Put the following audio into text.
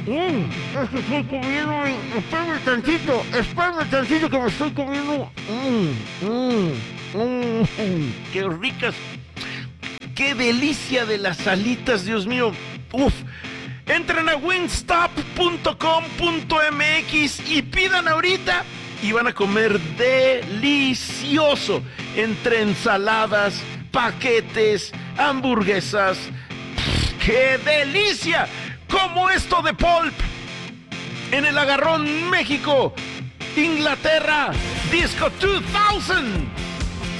Es que estoy comiendo. Espérame tantito que me estoy comiendo. Qué ricas. Qué delicia de las alitas, Dios mío. Uf. Entren a wingstop.com.mx y pidan ahorita y van a comer delicioso. Entre ensaladas, paquetes, hamburguesas. ¡Qué delicia! Como esto de Pulp en el Agarrón, México, Inglaterra, Disco 2000.